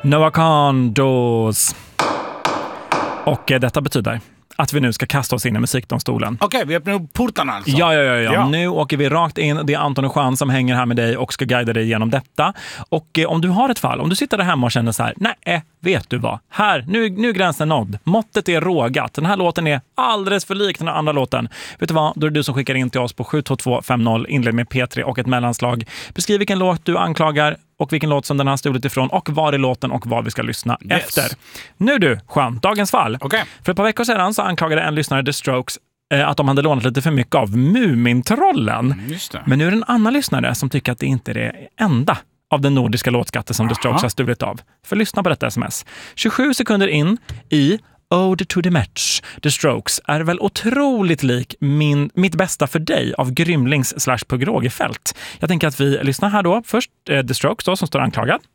Noah Condos. Och detta betyder att vi nu ska kasta oss in i musikdomstolen. Okej, vi öppnar upp portarna alltså. Ja. Nu åker vi rakt in. Det är Anton och Jean som hänger här med dig och ska guida dig igenom detta. Och om du har ett fall, om du sitter där hemma och känner så här, nej, vet du vad? Här, nu är gränsen nådd. Måttet är rågat. Den här låten är alldeles för lik den andra låten. Vet du vad? Då är det du som skickar in till oss på 72250, inled med P3 och ett mellanslag. Beskriv vilken låt du anklagar och vilken låt som den har stulit ifrån och var är låten och vad vi ska lyssna efter. Nu du, Jean, dagens fall. Okay. För ett par veckor sedan så anklagade en lyssnare The Strokes att de hade lånat lite för mycket av Mumintrollen. Just det. Men nu är det en annan lyssnare som tycker att det inte är det enda av den nordiska låtskatten som The Strokes har stulit av. För lyssna på detta sms. 27 sekunder in i Ode to the Match. The Strokes är väl otroligt lik mitt bästa för dig av Grymlings /Pugh Rogefeldt. Jag tänker att vi lyssnar här då. Först The Strokes då, som står anklagad.